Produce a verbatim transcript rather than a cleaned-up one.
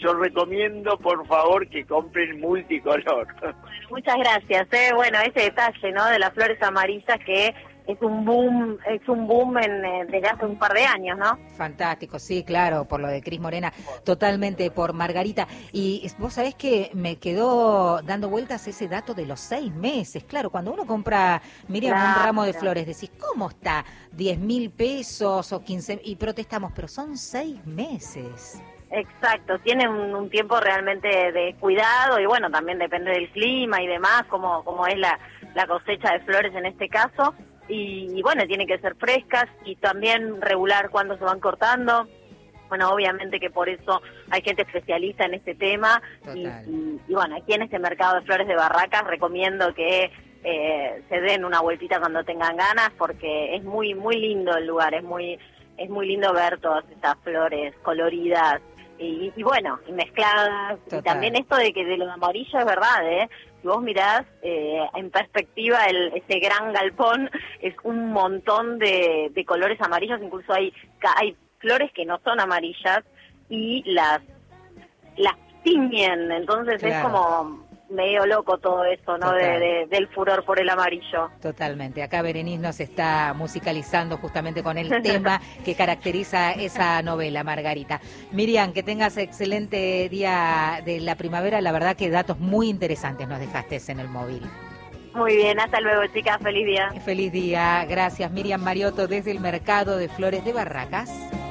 yo recomiendo por favor que compren multicolor. Bueno, muchas gracias. ¿eh? Bueno, ese detalle, ¿no? De las flores amarillas que es un boom, es un boom en, eh, desde hace un par de años, ¿no? Fantástico, sí, claro, por lo de Cris Morena, totalmente por Margarita. Y vos sabés que me quedó dando vueltas ese dato de los seis meses. Claro, cuando uno compra, Miriam, Claro. un ramo de flores, decís, ¿cómo está? diez mil pesos o quince, y protestamos, pero son seis meses. Exacto, tiene un, un tiempo realmente de cuidado y bueno, también depende del clima y demás, como, como es la, la cosecha de flores en este caso. Y, y bueno, tienen que ser frescas y también regular cuándo se van cortando. Bueno, obviamente que por eso hay gente especialista en este tema y, y, y bueno, aquí en este mercado de flores de Barracas recomiendo que eh, se den una vueltita cuando tengan ganas porque es muy muy lindo el lugar, es muy es muy lindo ver todas estas flores coloridas y, y bueno, y mezcladas. Total. Y también esto de que de lo amarillo es verdad, ¿eh? Si vos mirás eh, en perspectiva el, ese gran galpón, es un montón de, de colores amarillos, incluso hay hay flores que no son amarillas y las las tiñen, entonces claro. Es como medio loco todo eso, ¿no? De, de, del furor por el amarillo. Totalmente. Acá Berenice nos está musicalizando justamente con el tema que caracteriza esa novela, Margarita. Miriam, que tengas excelente día de la primavera. La verdad que datos muy interesantes nos dejaste en el móvil. Muy bien, hasta luego, chicas. Feliz día. Feliz día. Gracias, Miriam Mariotto, desde el Mercado de Flores de Barracas.